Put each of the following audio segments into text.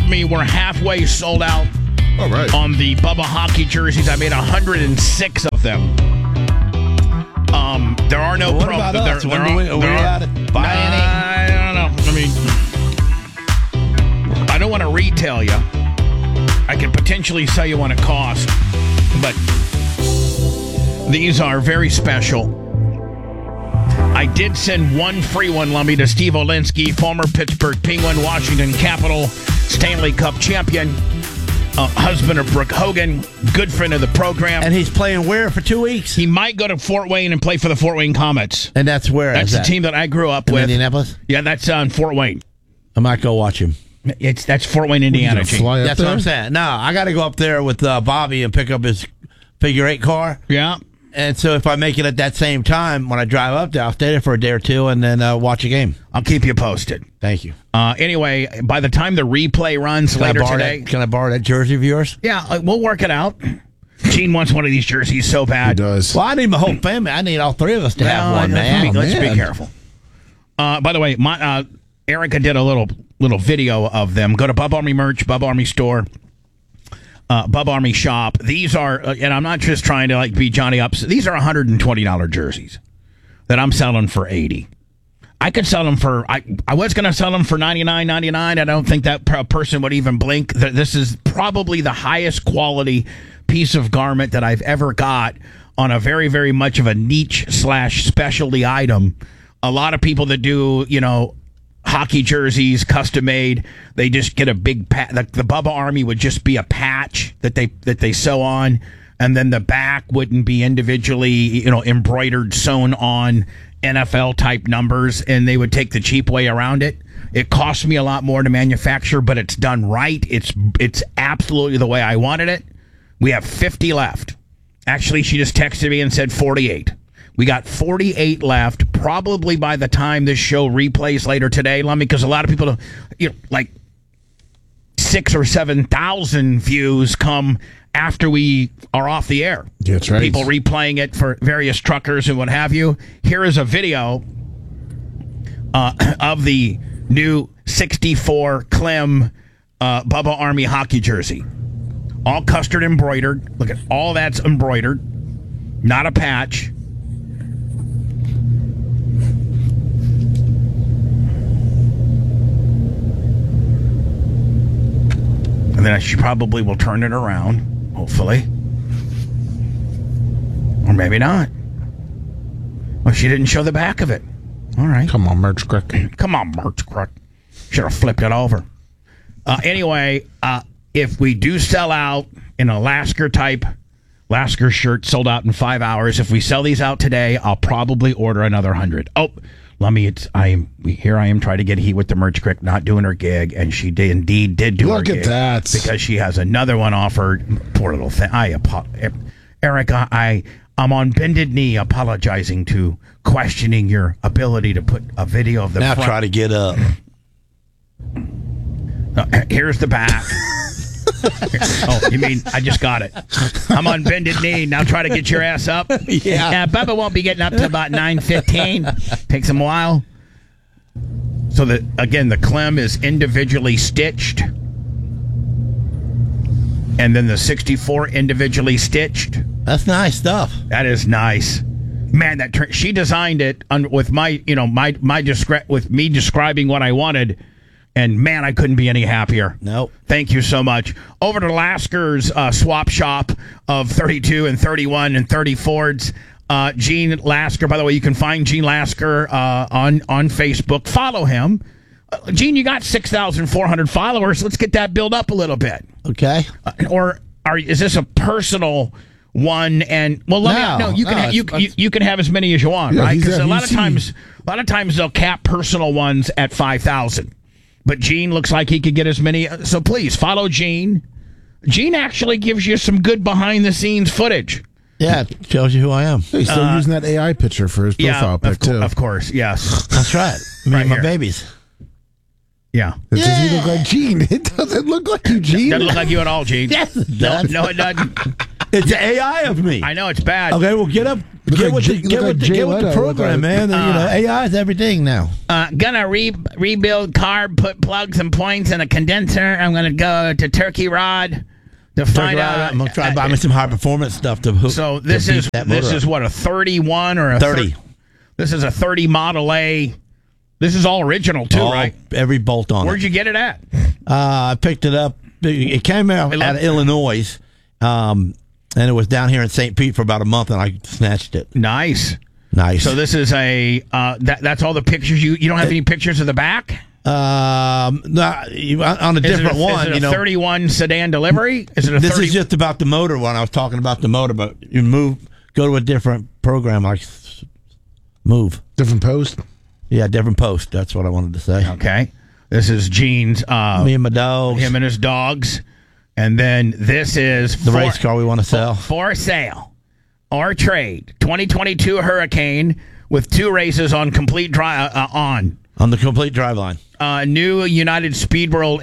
me we're halfway sold out. All right. On the Bubba hockey jerseys. I made 106 of them. There are no what about us? When do we out of buy any? I don't know. I don't want to retail you. I could potentially sell you what it costs, but these are very special. I did send one free one, Lummy, to Steve Olinsky, former Pittsburgh Penguin, Washington Capitol, Stanley Cup champion, husband of Brooke Hogan, good friend of the program. And he's playing where for 2 weeks? He might go to Fort Wayne and play for the Fort Wayne Comets. And that's where? That's the team that I grew up with. Indianapolis? Yeah, that's in Fort Wayne. I might go watch him. That's Fort Wayne, Indiana. That's what I'm saying. No, I got to go up there with Bobby and pick up his figure 8 car. Yeah. And so if I make it at that same time, when I drive up there, I'll stay there for a day or two and then watch a game. I'll keep you posted. Thank you. Anyway, by the time the replay runs later today... Can I borrow that jersey of yours? Yeah, we'll work it out. Gene wants one of these jerseys so bad. He does. Well, I need my whole family. I need all three of us to have one, man. Let's be careful. By the way, Erica did a little video of them. Go to Bub Army merch, Bub Army store, Bub Army shop. These are, and I'm not just trying to be Johnny Ups. These are $120 jerseys that I'm selling for $80. I could sell them for. I was going to sell them for $99.99. I don't think that person would even blink. This is probably the highest quality piece of garment that I've ever got on a very, very much of a niche / specialty item. A lot of people that do, hockey jerseys, custom made, they just get a big patch. The Bubba Army would just be a patch that they sew on, and then the back wouldn't be individually, embroidered, sewn on NFL type numbers, and they would take the cheap way around it. It cost me a lot more to manufacture, but it's done right. It's absolutely the way I wanted it. We have 50 left. Actually, she just texted me and said 48. We got 48 left, probably by the time this show replays later today, Lummy, because a lot of people, 6,000 or 7,000 views come after we are off the air. That's right. People replaying it for various truckers and what have you. Here is a video of the new 64 Clem Bubba Army hockey jersey. All custard embroidered. Look at all that's embroidered. Not a patch. And then she probably will turn it around, hopefully. Or maybe not. Well, she didn't show the back of it. All right. Come on, Merch Crook. Come on, Merch Crook. Should have flipped it over. Anyway, if we do sell out in a Lasker shirt sold out in 5 hours, if we sell these out today, I'll probably order another 100. Oh, Lummy, I am trying to get heat with the Merch Crick, not doing her gig, and she did do her gig. Look at that. Because she has another one offered. Poor little thing. Erica, I'm on bended knee apologizing to questioning your ability to put a video of the now front. Try to get up. Here's the back. Oh, you mean I just got it? I'm on bended knee. Now try to get your ass up. Yeah. Bubba won't be getting up to about 9:15. Takes him a while. So the Clem is individually stitched, and then the 64 individually stitched. That's nice stuff. That is nice, man. She designed it with with me describing what I wanted. And, man, I couldn't be any happier. Nope. Thank you so much. Over to Lasker's swap shop of 32 and 31 and 30 Fords. Gene Lasker. By the way, you can find Gene Lasker on Facebook. Follow him. Gene, you got 6,400 followers. Let's get that build up a little bit. Okay. Is this a personal one? And you can have as many as you want, right? Because a lot of times they'll cap personal ones at 5,000. But Gene looks like he could get as many. So please follow Gene. Gene actually gives you some good behind-the-scenes footage. Yeah, it shows you who I am. He's still using that AI picture for his profile pic, too. Of course, yes. That's right. Me Right and my here. babies. Yeah. Does he look like Gene? It doesn't look like you, Gene. Doesn't look like you at all, Gene. Yes, it does. No, it doesn't. It's the AI of me. I know, it's bad. Okay, well, get up Get with the program, man. AI is everything now. Gonna rebuild car, put plugs and points in a condenser. I'm gonna go to Turkey Rod to find out. I'm gonna try to buy me some high performance stuff to hook. So this is what, a 31 or a 30? This is a 30 Model A. This is all original too, right? Every bolt on it. Where'd you get it at? I picked it up. It came out of Illinois, and it was down here in St. Pete for about a month, and I snatched it. Nice. So this is a that's all the pictures. You don't have any pictures of the back? No, on a different one. Is it a 31 sedan delivery? Is it a This 30? is just about the motor one. I was talking about the motor, but you go to a different program, like move. Different post? Yeah, different post. That's what I wanted to say. Okay. This is Gene's. Me and my dogs. Him and his dogs. And then this is the race car we want to sell. For sale or trade. 2022 Hurricane with 2 races on complete on the complete driveline. New United Speed World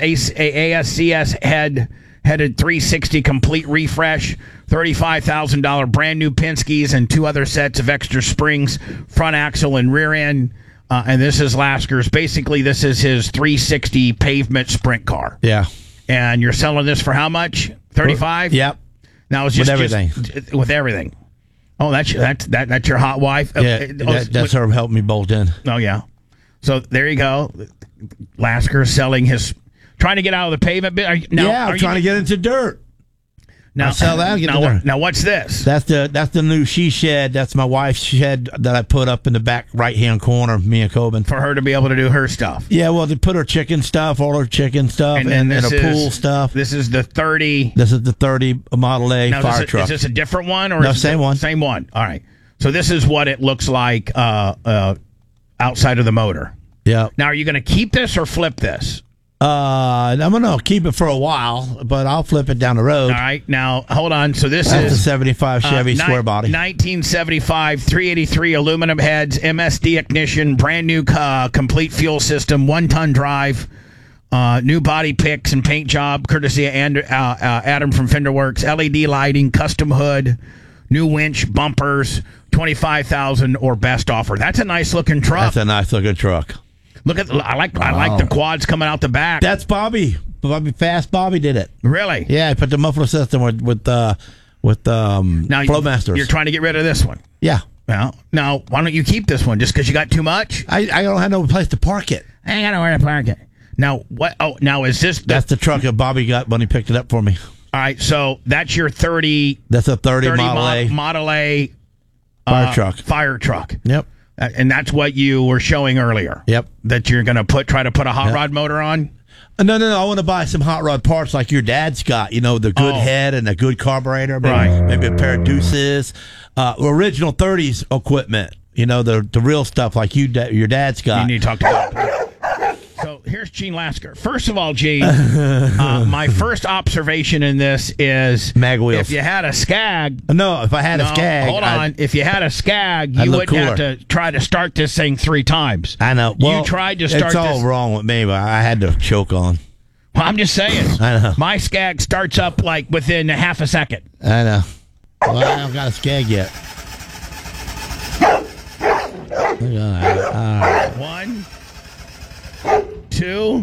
ASCS headed 360 complete refresh, $35,000 brand new Penske's and 2 other sets of extra springs, front axle and rear end. And this is Lasker's. Basically, this is his 360 pavement sprint car. Yeah. And you're selling this for how much? 35? Yep. Now it's just with everything. Oh, that's your hot wife. Yeah, that's her helping me bolt in. Oh yeah. So there you go. Lasker's trying to get out of the pavement bit. I'm trying to get into dirt. Now sell that. Now what's this? That's the new she shed. That's my wife's shed that I put up in the back right hand corner. Me and Coben, for her to be able to do her stuff. Yeah, well, they put her chicken stuff, all her chicken stuff, and her pool stuff. This is the 30. This is the 30 Model A fire truck. Is this a different one or same one? Same one. All right. So this is what it looks like outside of the motor. Yeah. Now, are you going to keep this or flip this? I'm gonna keep it for a while, but I'll flip it down the road. All right, now hold on. So that's a 75 Chevy square body, 1975, 383 aluminum heads, MSD ignition, brand new complete fuel system, 1-ton drive, new body picks and paint job, courtesy of Adam from Fenderworks, LED lighting, custom hood, new winch, bumpers, $25,000 or best offer. That's a nice looking truck. That's a nice looking truck. Look at I like the quads coming out the back. That's Bobby. Bobby did it. Really? Yeah, I put the muffler system with Flowmasters. You're trying to get rid of this one. Yeah. Well, now why don't you keep this one? Just because you got too much? I don't have no place to park it. I ain't got nowhere to park it. Now what? Oh, now is this? That's the truck that Bobby got when he picked it up for me. All right, so that's your 30. That's a 30 Model A. Model A fire truck. Yep. And that's what you were showing earlier. Yep. That you're going to try to put a hot rod motor on? No. I want to buy some hot rod parts like your dad's got. You know, the good head and a good carburetor. Maybe a pair of deuces. Original 30s equipment. You know, the real stuff like your dad's got. You need to talk to God. So here's Gene Lasker. First of all, Gene, my first observation in this is mag wheels. If you had a Skag. No, if I had a Skag. Hold on. If you had a Skag, you wouldn't have to try to start this thing 3 times. I know. Well, you tried to start it's all wrong with me, but I had to choke on. Well, I'm just saying. I know. My Skag starts up like within a half a second. I know. Well, I haven't got a Skag yet. Look at that. 1, 2,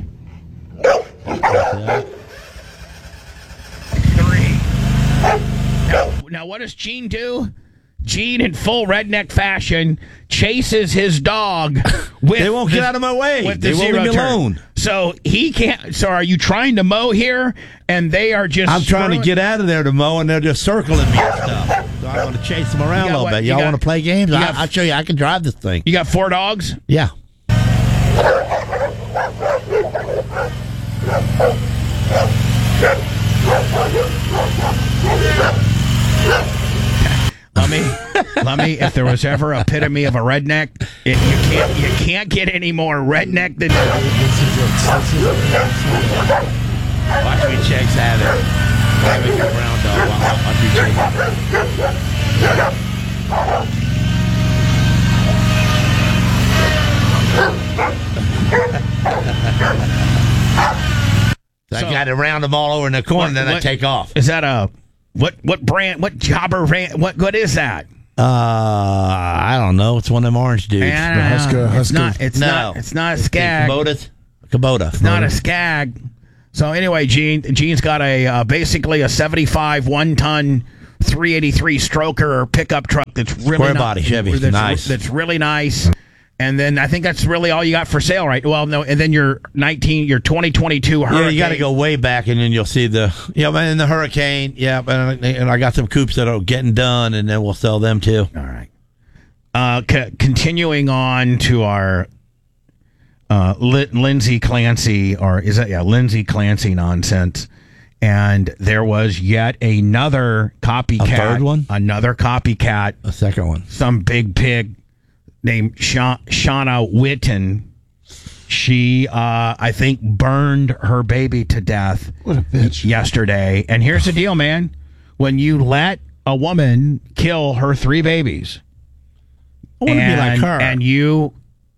3. Now, what does Gene do? Gene, in full redneck fashion, chases his dog. They won't get out of my way. They won't leave me alone. So he can't. So are you trying to mow here? And they are just. I'm trying to get out of there to mow, and they're just circling me and stuff. So I want to chase them around a little bit. Y'all want to play games? I'll show you. I can drive this thing. You got 4 dogs? Yeah. Let me. If there was ever a epitome of a redneck, you can't get any more redneck than. Watch me chase at it. Watch me come around, dog. Watch me chase. I got to round them all over in the corner, and then I take off. Is that a what brand? What jobber? What is that? I don't know. It's one of them orange dudes. It's not a skag. Kubota. It's not a skag. So anyway, Gene's got basically a 75 1-ton 383 stroker pickup truck that's really square body Chevy. Nice. That's really nice. And then I think that's really all you got for sale, right? Well, no, and then your 2022 Hurricane. Yeah, you got to go way back, and then you'll see the and the Hurricane. Yeah, and I got some coupes that are getting done, and then we'll sell them too. All right. Continuing on to our Lindsay Clancy, Lindsay Clancy nonsense, and there was yet another copycat. A third one? Another copycat. A second one. Some big pig named Shauna Witten. She, I think, burned her baby to death. What a bitch. Yesterday. And here's the deal, man. When you let a woman kill her 3 babies, I want to be like her. And you,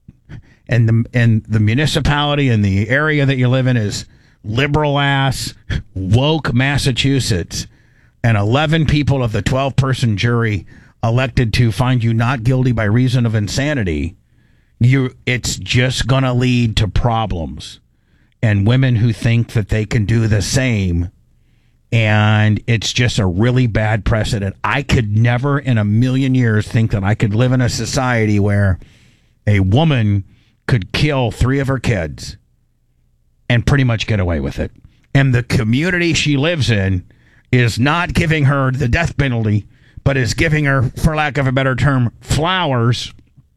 and the municipality and the area that you live in is liberal-ass, woke Massachusetts, and 11 people of the 12-person jury elected to find you not guilty by reason of insanity, it's just going to lead to problems. And women who think that they can do the same, and it's just a really bad precedent. I could never in a million years think that I could live in a society where a woman could kill 3 of her kids and pretty much get away with it. And the community she lives in is not giving her the death penalty, but is giving her, for lack of a better term, flowers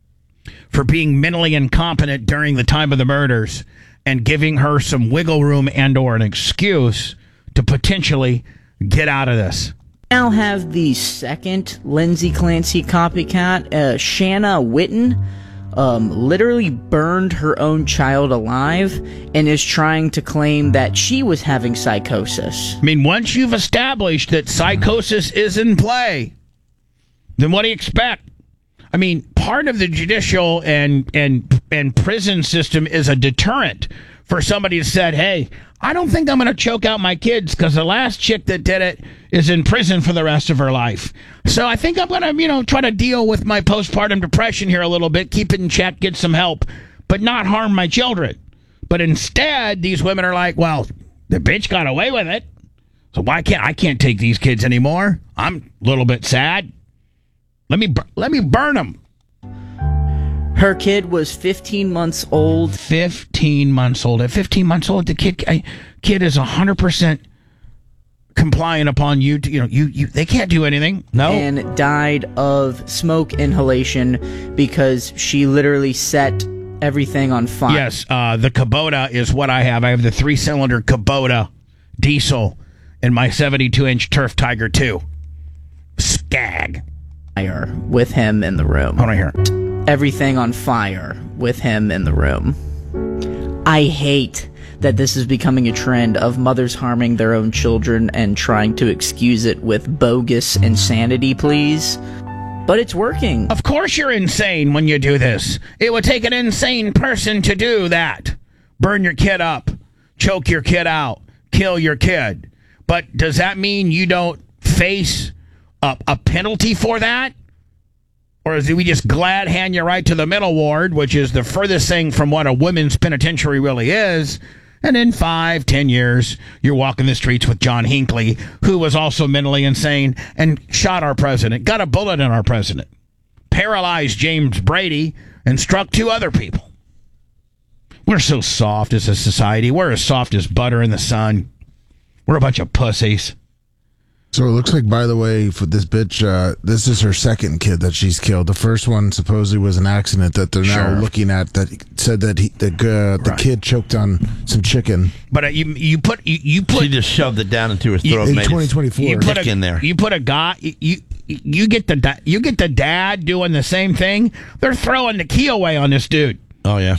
for being mentally incompetent during the time of the murders, and giving her some wiggle room and or an excuse to potentially get out of this. Now have the second Lindsay Clancy copycat, Shanna Witten, literally burned her own child alive and is trying to claim that she was having psychosis. I mean, once you've established that psychosis is in play, then what do you expect? I mean, part of the judicial and prison system is a deterrent for somebody who said, hey, I don't think I'm going to choke out my kids because the last chick that did it is in prison for the rest of her life. So I think I'm going to, try to deal with my postpartum depression here a little bit, keep it in check, get some help, but not harm my children. But instead, these women are like, well, the bitch got away with it, so I can't take these kids anymore. I'm a little bit sad. Let me burn them. Her kid was 15 months old. 15 months old. At 15 months old, the kid is 100% compliant upon you. They can't do anything. No. And died of smoke inhalation because she literally set everything on fire. Yes, the Kubota is what I have. I have the 3-cylinder Kubota diesel in my 72-inch Turf Tiger 2. Skag. With him in the room. Hold on here. Everything on fire with him in the room. I hate that this is becoming a trend of mothers harming their own children and trying to excuse it with bogus insanity pleas. But it's working. Of course you're insane when you do this. It would take an insane person to do that. Burn your kid up. Choke your kid out. Kill your kid. But does that mean you don't face a penalty for that? Or do we just glad hand you right to the middle ward, which is the furthest thing from what a women's penitentiary really is, and in 5-10 years, you're walking the streets with John Hinckley, who was also mentally insane and shot our president, got a bullet in our president, paralyzed James Brady, and struck 2 other people. We're so soft as a society. We're as soft as butter in the sun. We're a bunch of pussies. So it looks like, by the way, for this bitch, this is her second kid that she's killed. The first one supposedly was an accident that they're now looking at that said that the kid choked on some chicken. But you put she just shoved it down into her throat. In 2024, you put in there. You put a guy. You get the dad doing the same thing. They're throwing the key away on this dude. Oh yeah.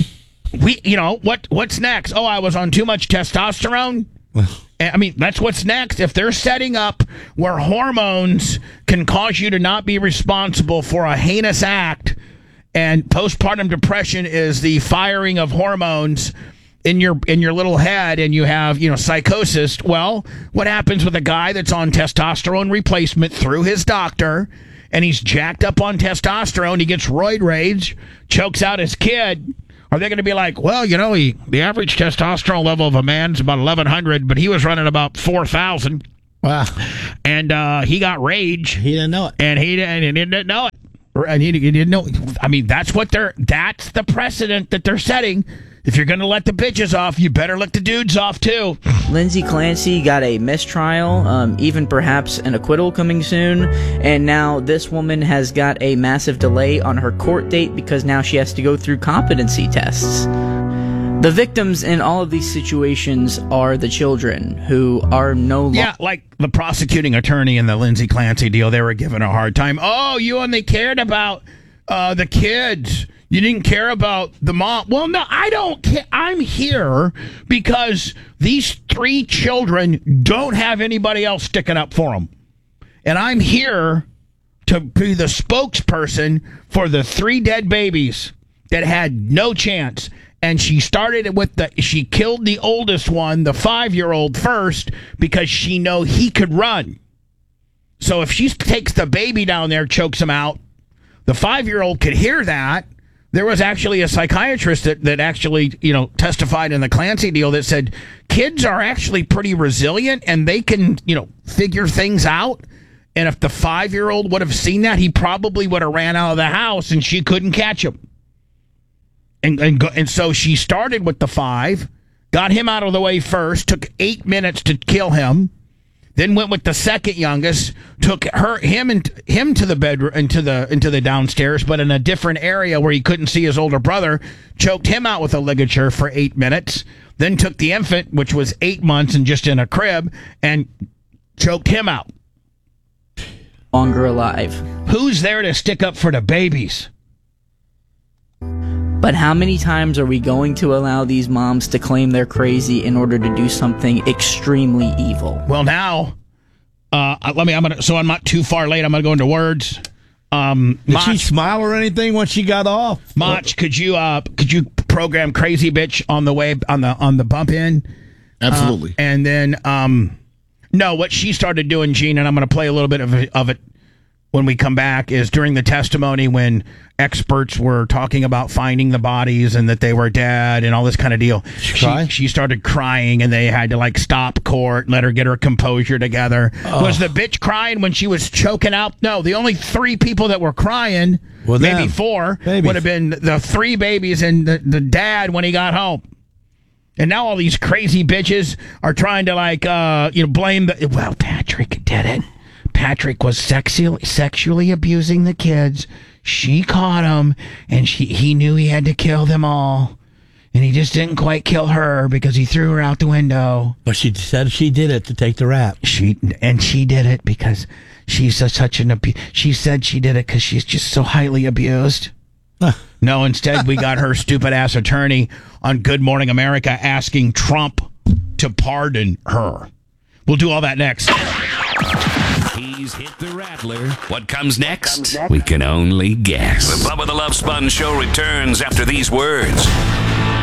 What's next? Oh, I was on too much testosterone. I mean, that's what's next. If they're setting up where hormones can cause you to not be responsible for a heinous act, and postpartum depression is the firing of hormones in your little head, and you have psychosis. Well, what happens with a guy that's on testosterone replacement through his doctor and he's jacked up on testosterone. He gets roid rage, chokes out his kid. Are they going to be like, well, the average testosterone level of a man is about 1,100, but he was running about 4,000. Wow. And he got rage. He didn't know it. And he didn't know it. And he didn't know. I mean, that's the precedent that they're setting. If you're going to let the bitches off, you better let the dudes off, too. Lindsay Clancy got a mistrial, even perhaps an acquittal coming soon. And now this woman has got a massive delay on her court date because now she has to go through competency tests. The victims in all of these situations are the children who are no longer... Yeah, like the prosecuting attorney in the Lindsay Clancy deal, they were given a hard time. Oh, you only cared about the kids. You didn't care about the mom. Well, no, I don't care. I'm here because these 3 children don't have anybody else sticking up for them. And I'm here to be the spokesperson for the 3 dead babies that had no chance. And she started with she killed the oldest one, the 5-year-old, first because she knew he could run. So if she takes the baby down there, chokes him out, the 5-year-old could hear that. There was actually a psychiatrist that actually, testified in the Clancy deal that said kids are actually pretty resilient and they can, figure things out. And if the 5-year-old would have seen that, he probably would have ran out of the house and she couldn't catch him. And so she started with the 5, got him out of the way first, took 8 minutes to kill him, then went with the second youngest, took him to the bedroom, into the downstairs, but in a different area where he couldn't see his older brother, choked him out with a ligature for 8 minutes, then took the infant, which was 8 months and just in a crib, and choked him out. Longer alive. Who's there to stick up for the babies? But how many times are we going to allow these moms to claim they're crazy in order to do something extremely evil? Well, now, so I'm not too far late. I'm going to go into words. Did she smile or anything when she got off? Mach, could you program Crazy Bitch on the way on the bump in? Absolutely. And then, no, what she started doing, Gene, and I'm going to play a little bit of it when we come back, is during the testimony when experts were talking about finding the bodies and that they were dead and all this kind of deal. She started crying and they had to stop court and let her get her composure together. Oh. Was the bitch crying when she was choking out? No, the only 3 people that were crying, maybe 4, would have been the 3 babies and the dad when he got home. And now all these crazy bitches are trying to blame well, Patrick did it. Patrick was sexually abusing the kids. She caught him, and he knew he had to kill them all. And he just didn't quite kill her because he threw her out the window. But she said she did it to take the rap. She did it because she's such an abuse. She said she did it because she's just so highly abused. No, instead we got her stupid ass attorney on Good Morning America asking Trump to pardon her. We'll do all that next. He's hit the rattler. What comes next? We can only guess. The Bubba the Love Sponge Show returns after these words.